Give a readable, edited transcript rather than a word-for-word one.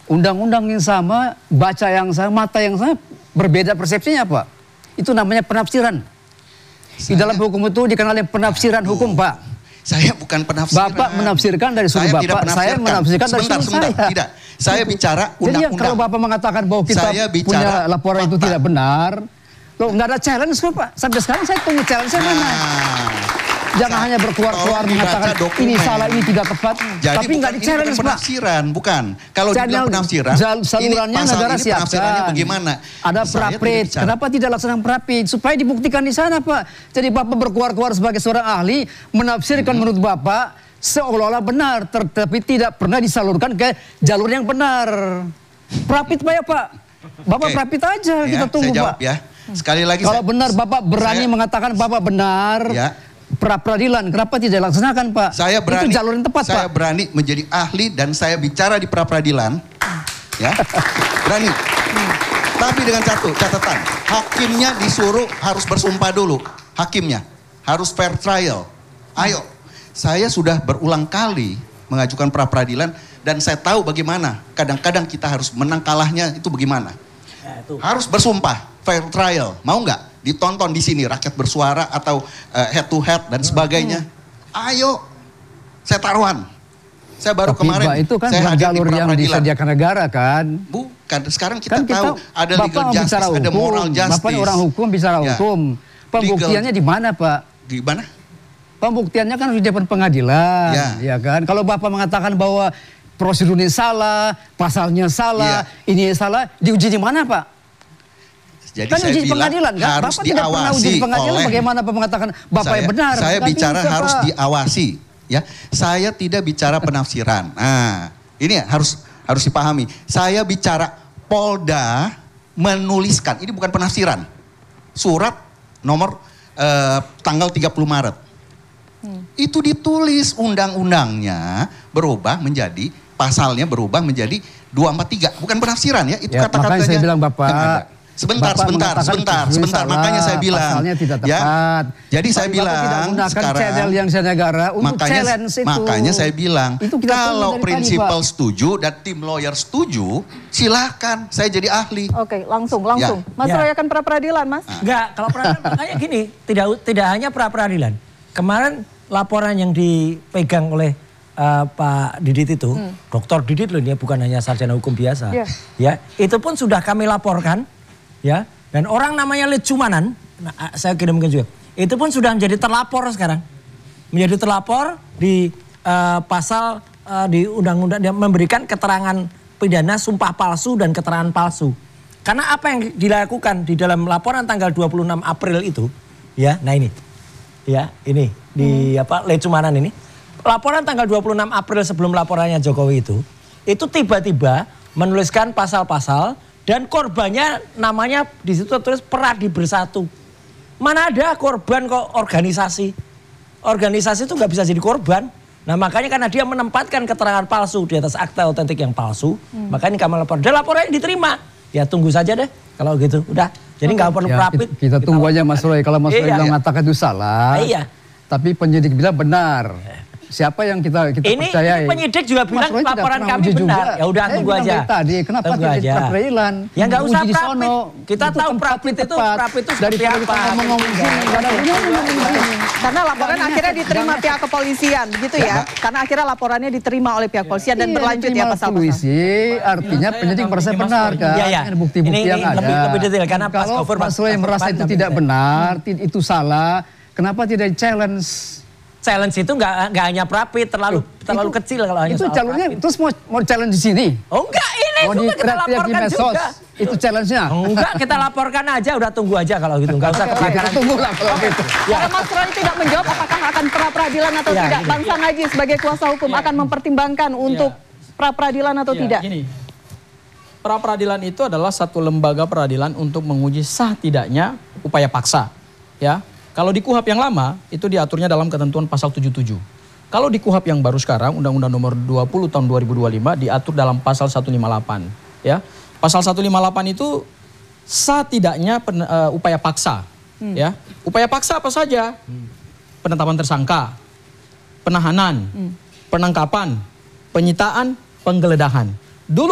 undang-undang yang sama, baca yang sama, mata yang sama, berbeda persepsinya Pak. Itu namanya penafsiran. Di dalam hukum itu dikenal yang penafsiran hukum Pak. Saya bukan penafsiran. Bapak menafsirkan dari sudut Bapak, saya menafsirkan dari sudut saya. Tidak, saya bicara undang-undang. Jadi kalau Bapak mengatakan bahwa kita punya laporan itu tidak benar, loh nggak ada challenge kok Pak. Sampai sekarang saya tunggu challenge saya mana. Jangan hanya berkeluar-keluar mengatakan ini salah, ini tidak tepat. Jadi tapi nggak di-challenge Pak. Penafsiran, bukan. Kalau dibilang penafsiran, salurannya negara siapkan. Penafsirannya bagaimana? Ada praprit. Kenapa tidak laksanakan praprit? Supaya dibuktikan di sana Pak. Jadi Bapak berkeluar-keluar sebagai seorang ahli, menafsirkan menurut Bapak seolah-olah benar, tapi tidak pernah disalurkan ke jalur yang benar. Praprit Pak. Bapak praprit aja, kita tunggu saya jawab, Pak. Ya. Sekali lagi. Kalau benar Bapak berani mengatakan Bapak benar. Ya. Pra-peradilan, kenapa tidak dilaksanakan Pak? Saya berani, itu jalur yang tepat saya Pak. berani menjadi ahli dan saya bicara di pra-peradilan. Ya, berani. Tapi dengan satu catatan, hakimnya disuruh harus bersumpah dulu. Hakimnya harus fair trial. Ayo, saya sudah berulang kali mengajukan pra-peradilan dan saya tahu bagaimana. Kadang-kadang kita harus menang kalahnya itu bagaimana. Harus bersumpah, fair trial. Mau nggak? Ditonton di sini rakyat bersuara atau head to head dan sebagainya. Ayo, saya taruhan. Saya baru kemarin. Itu kan bukan jalur yang disediakan negara kan? Bukan. Sekarang kita tahu ada legal justice, ada moral justice. Bapak orang hukum bicara hukum. Pembuktiannya di mana Pak? Di mana? Pembuktiannya kan di depan pengadilan, ya kan? Kalau Bapak mengatakan bahwa prosedurnya salah, pasalnya salah, ini salah, diuji di mana Pak? Jadi kan saya uji bilang pengadilan, kan? harus Bapak tidak pernah uji di pengadilan, oleh bagaimana Bapak mengatakan Bapak yang benar? Saya bicara harus diawasi, ya. Saya tidak bicara penafsiran. Nah, ini harus dipahami. Saya bicara Polda menuliskan, ini bukan penafsiran. Surat nomor tanggal 30 Maret. Itu ditulis undang-undangnya berubah menjadi pasalnya berubah menjadi 243, bukan penafsiran ya, itu kata-katanya. Makanya saya bilang Bapak. Sebentar. Makanya saya bilang, tidak tepat. Ya, jadi saya bilang sekarang yang senegara untuk challenge itu. Makanya saya bilang, kalau prinsipal setuju dan tim lawyer setuju, silahkan saya jadi ahli. Oke, langsung. Mas Roy akan pra-peradilan, Mas? Enggak, kalau peradilan makanya gini, tidak hanya pra-peradilan. Kemarin laporan yang dipegang oleh Pak Didit itu, Dokter Didit loh, dia bukan hanya sarjana hukum biasa. Ya, itu pun sudah kami laporkan. Ya, dan orang namanya Lecumanan, saya kirimkan juga. Itu pun sudah menjadi terlapor sekarang. Menjadi terlapor di pasal di undang-undang yang memberikan keterangan pidana sumpah palsu dan keterangan palsu. Karena apa yang dilakukan di dalam laporan tanggal 26 April itu, ya, nah ini. Ya, ini di Lecumanan ini. Laporan tanggal 26 April sebelum laporannya Jokowi itu tiba-tiba menuliskan pasal-pasal dan korbannya namanya di situ terus Peradi Bersatu. Mana ada korban kok organisasi. Organisasi itu nggak bisa jadi korban. Nah makanya karena dia menempatkan keterangan palsu di atas akta otentik yang palsu. Makanya kami lapor. Dan laporannya diterima. Ya tunggu saja deh kalau gitu. Udah. Jadi nggak perlu prapit. Kita tunggu aja Mas Roy. Kalau Mas Roy bilang mengatakan itu salah. Iya. Tapi penyidik bilang benar. Siapa yang kita percayai? Ini penyidik juga bilang laporan kami benar. Ya udah tunggu aja. Tadi kenapa tidak pra-peradilan? Ya nggak usah prapit. Kita tahu prapit itu seperti apa. Karena laporan akhirnya diterima pihak kepolisian, begitu ya? Karena akhirnya laporannya diterima oleh pihak kepolisian dan berlanjut ya pasal-pasal. Artinya penyidik merasa benar kan? Iya. Bukti-bukti yang ada. Lebih detail karena kalau Mas Roy merasa itu tidak benar, itu salah, kenapa tidak challenge? Challenge itu nggak hanya prapit, terlalu kecil kalau hanya itu jalurnya prapit. Terus mau challenge di sini? Oh enggak, ini sudah kita laporkan juga. Itu challenge-nya? Enggak, kita laporkan aja, udah tunggu aja kalau gitu. Enggak usah kita tunggu lah kalau gitu. Kalau Mas Roy tidak menjawab apakah akan pra-peradilan atau tidak, Bang Sangaji sebagai kuasa hukum akan mempertimbangkan untuk pra-peradilan atau tidak? Gini, pra-peradilan itu adalah satu lembaga peradilan untuk menguji sah tidaknya upaya paksa. Ya. Kalau di KUHP yang lama, itu diaturnya dalam ketentuan pasal 77. Kalau di KUHP yang baru sekarang, Undang-Undang nomor 20 tahun 2025, diatur dalam pasal 158. Ya. Pasal 158 itu sah tidaknya upaya paksa. Ya. Upaya paksa apa saja? Penetapan tersangka, penahanan, penangkapan, penyitaan, penggeledahan.